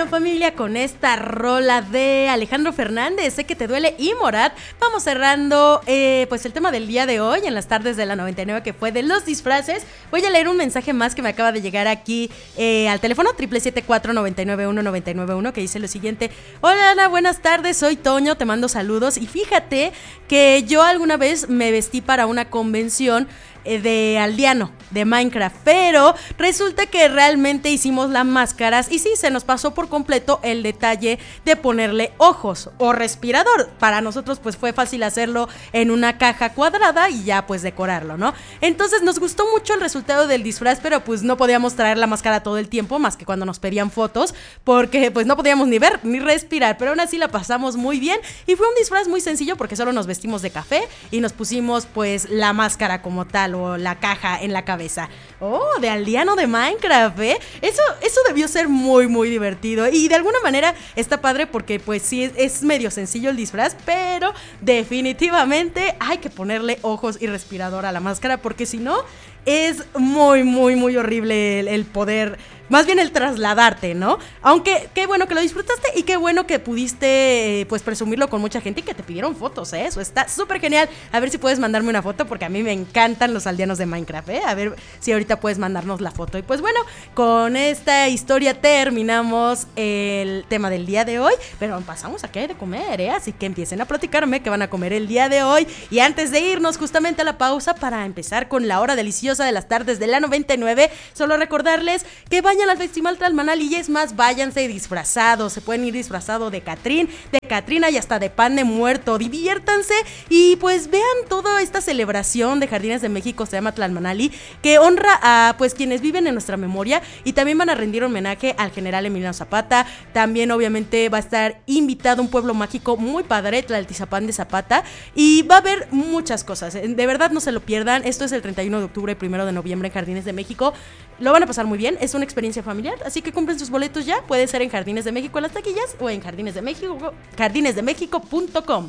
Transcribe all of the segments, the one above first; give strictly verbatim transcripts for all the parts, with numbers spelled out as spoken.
bueno, familia, con esta rola de Alejandro Fernández, Sé que te duele, y Morat, vamos cerrando eh, pues el tema del día de hoy en las tardes de la noventa y nueve, que fue de los disfraces. Voy a leer un mensaje más que me acaba de llegar aquí eh, al teléfono triple siete cuatro nueve nueve uno nueve nueve uno, que dice lo siguiente: hola Ana, buenas tardes, soy Toño, te mando saludos. Y fíjate que yo alguna vez me vestí para una convención de aldeano, de Minecraft, pero resulta que realmente hicimos las máscaras y sí, se nos pasó por completo el detalle de ponerle ojos o respirador. Para nosotros pues fue fácil hacerlo en una caja cuadrada y ya pues decorarlo, ¿no? Entonces nos gustó mucho el resultado del disfraz, pero pues no podíamos traer la máscara todo el tiempo, más que cuando nos pedían fotos, porque pues no podíamos ni ver ni respirar, pero aún así la pasamos muy bien y fue un disfraz muy sencillo porque solo nos vestimos de café y nos pusimos pues la máscara como tal o la caja en la cabeza. Oh, de aldeano de Minecraft, ¿eh? Eso, eso debió ser muy, muy divertido. Y de alguna manera está padre porque pues sí, es, es medio sencillo el disfraz, pero definitivamente hay que ponerle ojos y respirador a la máscara, porque si no, es muy, muy, muy horrible el, el poder, más bien el trasladarte, ¿no? Aunque qué bueno que lo disfrutaste y qué bueno que pudiste eh, pues presumirlo con mucha gente y que te pidieron fotos, ¿eh? Eso está súper genial. A ver si puedes mandarme una foto, porque a mí me encantan los aldeanos de Minecraft, ¿eh? A ver si ahorita puedes mandarnos la foto. Y pues bueno, con esta historia terminamos el tema del día de hoy, pero pasamos a qué hay de comer, ¿eh? Así que empiecen a platicarme qué van a comer el día de hoy. Y antes de irnos justamente a la pausa para empezar con la hora deliciosa de las tardes de la noventa y nueve, solo recordarles que vayan al Festival Tlalmanal y es más, váyanse disfrazados, se pueden ir disfrazados de Catrín, de Catrina y hasta de Pan de Muerto, diviértanse y pues vean toda esta celebración de Jardines de México, se llama Tlalmanali, que honra a pues quienes viven en nuestra memoria, y también van a rendir homenaje al general Emiliano Zapata. También obviamente va a estar invitado un pueblo mágico muy padre, Tlaltizapán de Zapata, y va a haber muchas cosas, de verdad no se lo pierdan. Esto es el treinta y uno de octubre, primero de noviembre en Jardines de México. Lo van a pasar muy bien, es una experiencia familiar, así que compren sus boletos ya. Puede ser en Jardines de México en las taquillas o en Jardines de México, jardines de méxico punto com.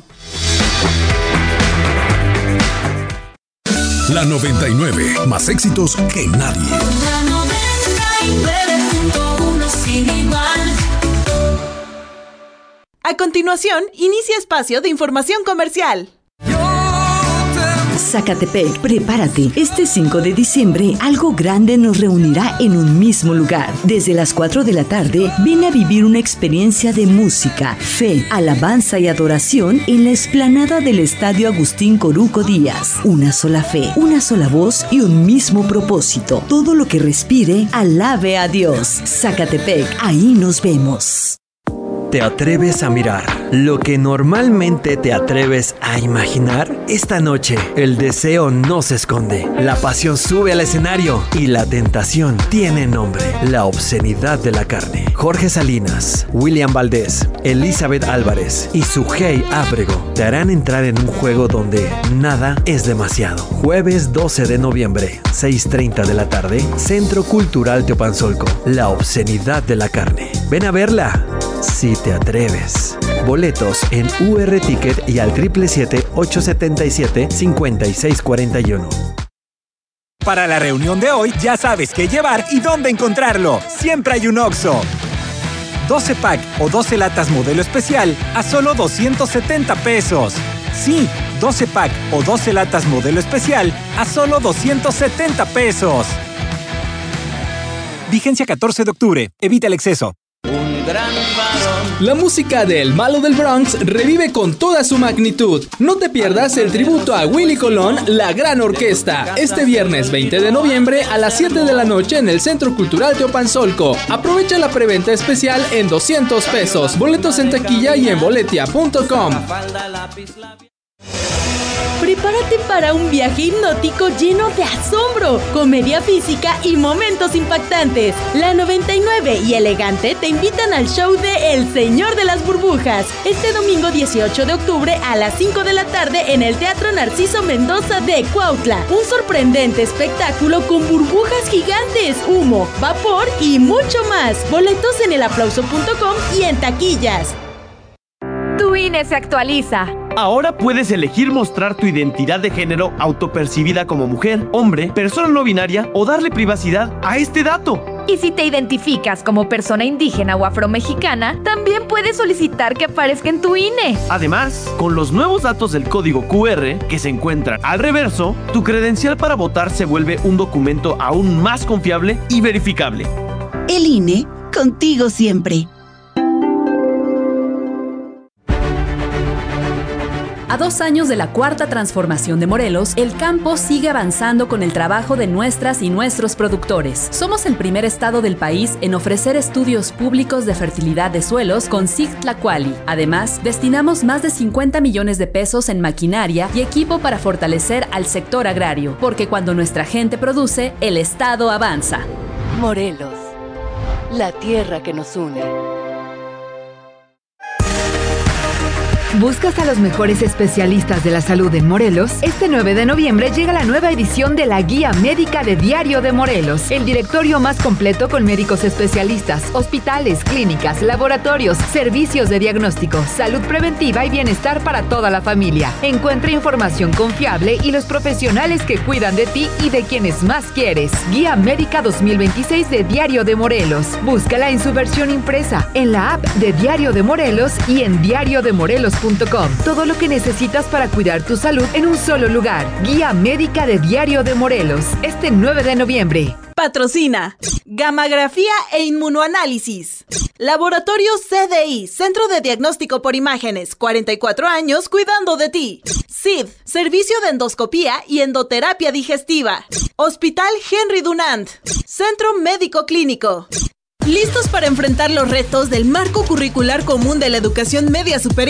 La noventa y nueve, más éxitos que nadie. La noventa y nueve punto uno sin igual. A continuación, inicia espacio de información comercial. Zacatepec, prepárate. Este cinco de diciembre, algo grande nos reunirá en un mismo lugar. Desde las cuatro de la tarde, ven a vivir una experiencia de música, fe, alabanza y adoración en la explanada del Estadio Agustín Coruco Díaz. Una sola fe, una sola voz y un mismo propósito. Todo lo que respire, alabe a Dios. Zacatepec, ahí nos vemos. ¿Te atreves a mirar lo que normalmente te atreves a imaginar? Esta noche, el deseo no se esconde. La pasión sube al escenario y la tentación tiene nombre: la obscenidad de la carne. Jorge Salinas, William Valdés, Elizabeth Álvarez y Sujei Ábrego te harán entrar en un juego donde nada es demasiado. Jueves doce de noviembre, seis treinta de la tarde, Centro Cultural Teopanzolco. La obscenidad de la carne. Ven a verla, si te atreves. Boletos en U R Ticket y al siete siete siete, ocho siete siete, cinco seis cuatro uno. Para la reunión de hoy ya sabes qué llevar y dónde encontrarlo. Siempre hay un Oxxo. doce pack o doce latas modelo especial a solo doscientos setenta pesos. Sí, doce pack o doce latas modelo especial a solo doscientos setenta pesos. Vigencia catorce de octubre. Evita el exceso. La música de El Malo del Bronx revive con toda su magnitud. No te pierdas el tributo a Willy Colón, La Gran Orquesta, este viernes veinte de noviembre a las siete de la noche en el Centro Cultural Teopanzolco. Aprovecha la preventa especial en doscientos pesos. Boletos en taquilla y en boletia punto com. Prepárate para un viaje hipnótico lleno de asombro, comedia física y momentos impactantes. La noventa y nueve y Elegante te invitan al show de El Señor de las Burbujas, este domingo dieciocho de octubre a las cinco de la tarde en el Teatro Narciso Mendoza de Cuautla. Un sorprendente espectáculo con burbujas gigantes, humo, vapor y mucho más. Boletos en el aplauso punto com y en taquillas. Tu I N E se actualiza. Ahora puedes elegir mostrar tu identidad de género autopercibida como mujer, hombre, persona no binaria o darle privacidad a este dato. Y si te identificas como persona indígena o afromexicana, también puedes solicitar que aparezca en tu I N E. Además, con los nuevos datos del código Q R que se encuentran al reverso, tu credencial para votar se vuelve un documento aún más confiable y verificable. El I N E, contigo siempre. A dos años de la cuarta transformación de Morelos, el campo sigue avanzando con el trabajo de nuestras y nuestros productores. Somos el primer estado del país en ofrecer estudios públicos de fertilidad de suelos con S I G Tlacuali. Además, destinamos más de cincuenta millones de pesos en maquinaria y equipo para fortalecer al sector agrario, porque cuando nuestra gente produce, el estado avanza. Morelos, la tierra que nos une. ¿Buscas a los mejores especialistas de la salud en Morelos? Este nueve de noviembre llega la nueva edición de la Guía Médica de Diario de Morelos, el directorio más completo con médicos especialistas, hospitales, clínicas, laboratorios, servicios de diagnóstico, salud preventiva y bienestar para toda la familia. Encuentra información confiable y los profesionales que cuidan de ti y de quienes más quieres. Guía Médica dos mil veintiséis de Diario de Morelos. Búscala en su versión impresa, en la app de Diario de Morelos y en diario de morelos punto com. Todo lo que necesitas para cuidar tu salud en un solo lugar. Guía Médica de Diario de Morelos. Este nueve de noviembre. Patrocina Gammagrafía e Inmunoanálisis. Laboratorio C D I, Centro de Diagnóstico por Imágenes, cuarenta y cuatro años cuidando de ti. S I D, Servicio de Endoscopía y Endoterapia Digestiva. Hospital Henry Dunant, Centro Médico Clínico. ¿Listos para enfrentar los retos del marco curricular común de la educación media superior?